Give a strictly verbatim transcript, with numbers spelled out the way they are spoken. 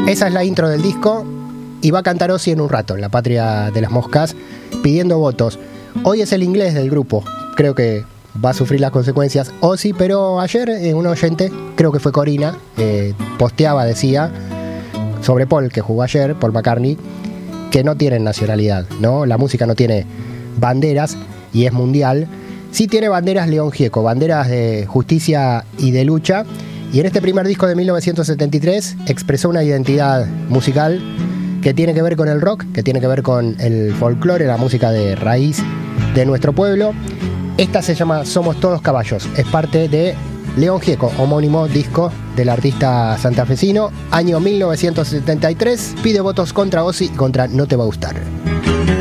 Esa es la intro del disco y va a cantar Ozzy en un rato, en La Patria de las Moscas, pidiendo votos. Hoy es el inglés del grupo, creo que va a sufrir las consecuencias Ozzy, pero ayer eh, un oyente, creo que fue Corina, eh, posteaba, decía, sobre Paul, que jugó ayer, Paul McCartney, que no tienen nacionalidad, ¿no? La música no tiene banderas y es mundial. Sí tiene banderas León Gieco, banderas de justicia y de lucha. Y en este primer disco de mil novecientos setenta y tres expresó una identidad musical que tiene que ver con el rock, que tiene que ver con el folclore, la música de raíz de nuestro pueblo. Esta se llama Somos Todos Caballos, es parte de León Gieco, homónimo disco del artista santafesino, año mil novecientos setenta y tres, pide votos contra Ozzy y contra No Te Va a Gustar.